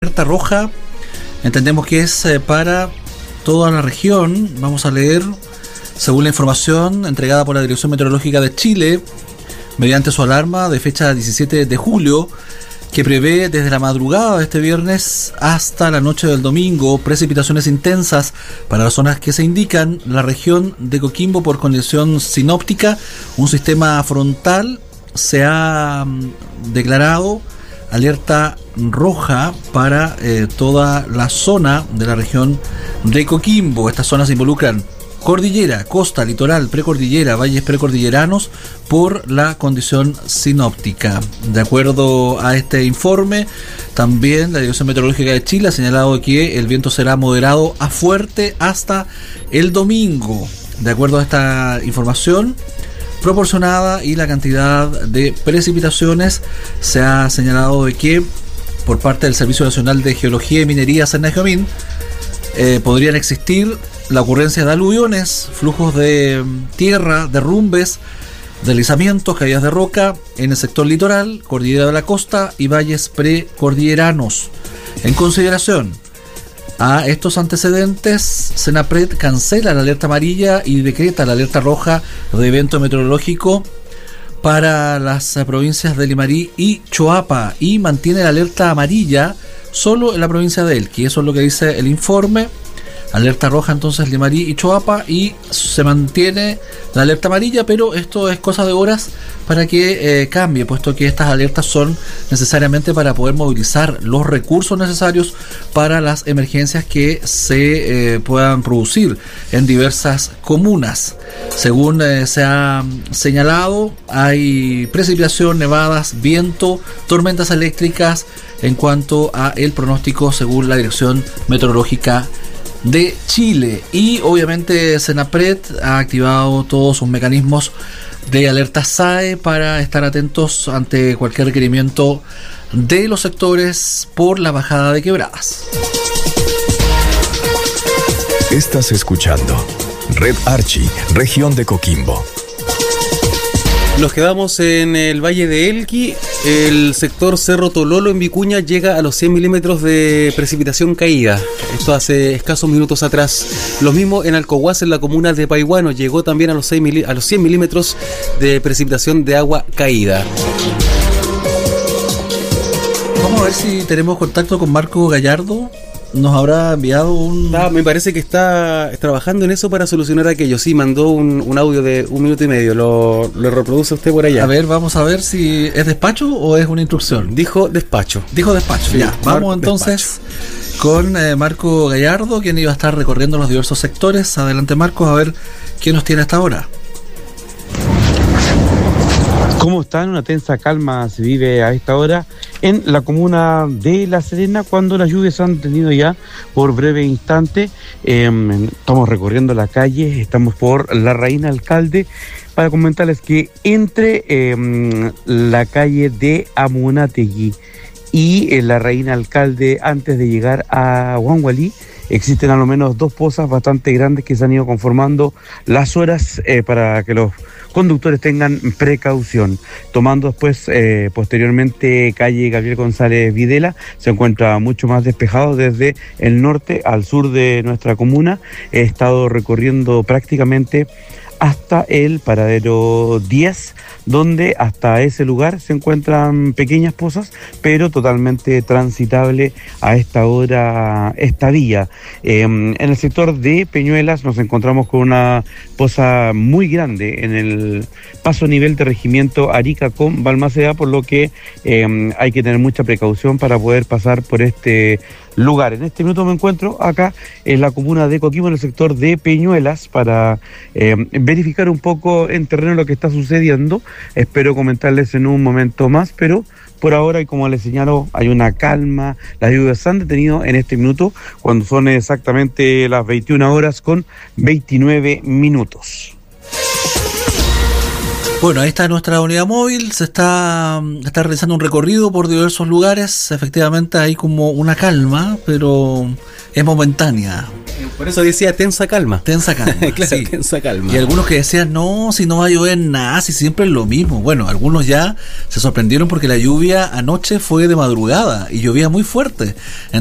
alerta roja entendemos que es para toda la región. Vamos a leer, según la información entregada por la Dirección Meteorológica de Chile, mediante su alarma de fecha 17 de julio, que prevé desde la madrugada de este viernes hasta la noche del domingo precipitaciones intensas para las zonas que se indican. La región de Coquimbo, por condición sinóptica, un sistema frontal, se ha declarado alerta roja para toda la zona de la región de Coquimbo. Estas zonas involucran cordillera, costa, litoral, precordillera, valles precordilleranos por la condición sinóptica. De acuerdo a este informe, también la Dirección Meteorológica de Chile ha señalado que el viento será moderado a fuerte hasta el domingo. De acuerdo a esta información proporcionada y la cantidad de precipitaciones, se ha señalado de que por parte del Servicio Nacional de Geología y Minería, SENAGEOMIN, podrían existir la ocurrencia de aluviones, flujos de tierra, derrumbes, deslizamientos, caídas de roca en el sector litoral, cordillera de la costa y valles precordilleranos. En consideración a estos antecedentes, Senapred cancela la alerta amarilla y decreta la alerta roja de evento meteorológico para las provincias de Limarí y Choapa, y mantiene la alerta amarilla solo en la provincia de Elqui. Eso es lo que dice el informe. Alerta roja entonces Limarí y Choapa, y se mantiene la alerta amarilla, pero esto es cosa de horas para que cambie, puesto que estas alertas son necesariamente para poder movilizar los recursos necesarios para las emergencias que se puedan producir en diversas comunas. Según se ha señalado, hay precipitación, nevadas, viento, tormentas eléctricas en cuanto a el pronóstico según la Dirección Meteorológica de Chile. Y obviamente Senapred ha activado todos sus mecanismos de alerta SAE para estar atentos ante cualquier requerimiento de los sectores por la bajada de quebradas. Estás escuchando Red Archi, región de Coquimbo. Nos quedamos en el Valle de Elqui. El sector Cerro Tololo en Vicuña llega a los 100 milímetros de precipitación caída. Esto hace escasos minutos atrás. Lo mismo en Alcohuas, en la comuna de Paihuano. Llegó también a los 100 milímetros de precipitación de agua caída. Vamos a ver si tenemos contacto con Marco Gallardo. Nos habrá enviado me parece que está trabajando en eso para solucionar aquello. Sí, mandó un audio de 1 minuto y medio. Lo reproduce usted por allá. A ver, vamos a ver si es despacho o es una instrucción. Dijo despacho. Sí, ya. Vamos entonces con Marco Gallardo, quien iba a estar recorriendo los diversos sectores. Adelante, Marcos, a ver quién nos tiene hasta ahora. ¿Cómo están? Una tensa calma se vive a esta hora en la comuna de La Serena, cuando las lluvias se han detenido ya por breve instante. Estamos recorriendo la calle, estamos por la Reina Alcalde, para comentarles que entre la calle de Amunategui y la Reina Alcalde, antes de llegar a Huangualí, existen al menos 2 pozas bastante grandes que se han ido conformando las horas para que los conductores tengan precaución. Tomando después, posteriormente, calle Gabriel González Videla, se encuentra mucho más despejado desde el norte al sur de nuestra comuna. He estado recorriendo prácticamente hasta el paradero 10, donde hasta ese lugar se encuentran pequeñas pozas, pero totalmente transitable a esta hora esta vía. En el sector de Peñuelas nos encontramos con una poza muy grande en el paso a nivel de regimiento Arica con Balmaceda, por lo que hay que tener mucha precaución para poder pasar por este lugar. En este minuto me encuentro acá en la comuna de Coquimbo, en el sector de Peñuelas, para verificar un poco en terreno lo que está sucediendo. Espero comentarles en un momento más, pero por ahora, y como les señalo, hay una calma. Las lluvias se han detenido en este minuto, cuando son exactamente las 21 horas con 29 minutos. Bueno, ahí está nuestra unidad móvil, se está realizando un recorrido por diversos lugares. Efectivamente hay como una calma, pero es momentánea. Por eso decía tensa calma. Tensa calma, claro, sí. Tensa calma. Y algunos que decían, no, si no va a llover nada, si siempre es lo mismo. Bueno, algunos ya se sorprendieron porque la lluvia anoche fue de madrugada y llovía muy fuerte.